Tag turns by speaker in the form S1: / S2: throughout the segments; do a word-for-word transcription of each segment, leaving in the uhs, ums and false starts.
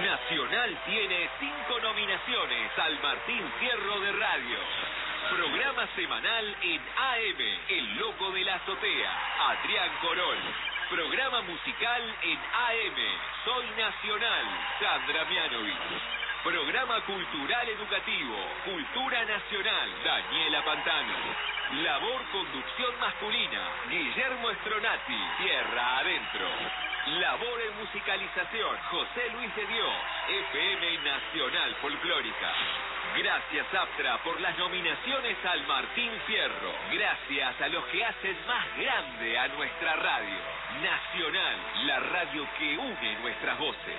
S1: Nacional tiene cinco nominaciones al Martín Fierro de Radio. Programa semanal en A M, El Loco de la Azotea, Adrián Corol. Programa musical en A M, Soy Nacional, Sandra Mianovich. Programa cultural educativo, Cultura Nacional, Daniela Pantano. Labor conducción masculina, Guillermo Stronati, Tierra Adentro. Labor en musicalización, José Luis de Dios, F M Nacional Folclórica. Gracias, Aptra, por las nominaciones al Martín Fierro. Gracias a los que hacen más grande a nuestra radio. Nacional, la radio que une nuestras voces.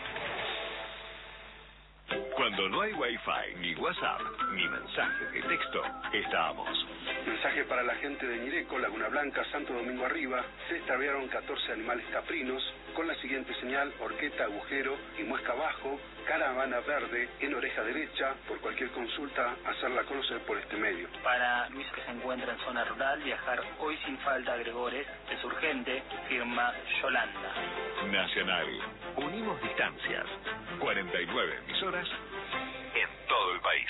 S2: Cuando no hay Wi-Fi, ni WhatsApp, ni mensajes de texto, estamos.
S3: Mensaje para la gente de Ñireco, Laguna Blanca, Santo Domingo Arriba. Se extraviaron catorce animales caprinos con la siguiente señal: horqueta, agujero y muesca abajo, caravana verde en oreja derecha. Por cualquier consulta, hacerla conocer por este medio.
S4: Para Luis, que se encuentra en zona rural, viajar hoy sin falta a Gregores es urgente, firma Yolanda.
S2: Nacional. Unimos distancias. cuarenta y nueve emisoras en todo el país.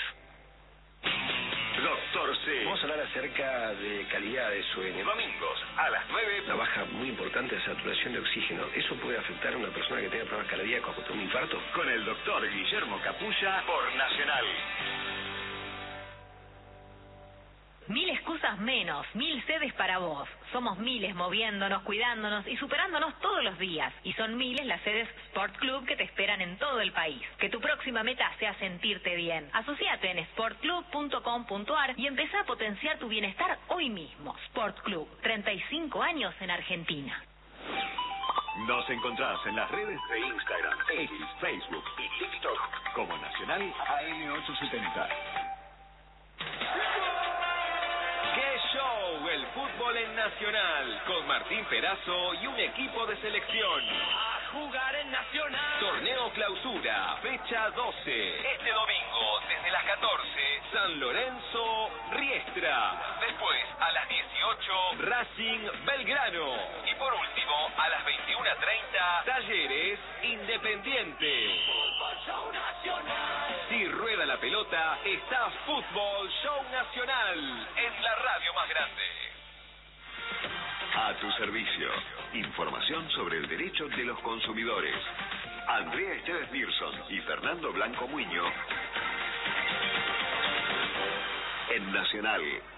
S2: Doctor C.
S5: Vamos a hablar acerca de calidad de sueño.
S2: Domingos a las nueve.
S5: La baja muy importante de saturación de oxígeno. ¿Eso puede afectar a una persona que tenga problemas cardíacos o un infarto?
S2: Con el doctor Guillermo Capulla por Nacional.
S6: Mil excusas menos, mil sedes para vos. Somos miles moviéndonos, cuidándonos y superándonos todos los días. Y son miles las sedes Sport Club que te esperan en todo el país. Que tu próxima meta sea sentirte bien. Asociate en sport club punto com punto a r y empezá a potenciar tu bienestar hoy mismo. Sport Club, treinta y cinco años en Argentina.
S2: Nos encontrás en las redes de Instagram, X, Facebook y TikTok como Nacional A M ochocientos setenta.
S1: ¡Qué show! El fútbol en Nacional, con Martín Perazo y un equipo de selección.
S7: ¡A jugar en Nacional!
S1: Torneo Clausura, fecha doce. Este domingo, desde las catorce, San Lorenzo, Riestra. Después, a las dieciocho, Racing, Belgrano. Y por último, a las veintiuna treinta, Talleres, Independiente.
S7: Fútbol Show Nacional.
S1: Si rueda la pelota, está Fútbol Show Nacional, en la radio más grande.
S2: A tu servicio. Información sobre el derecho de los consumidores. Andrea Esteves Nilsson y Fernando Blanco Muñoz. En Nacional.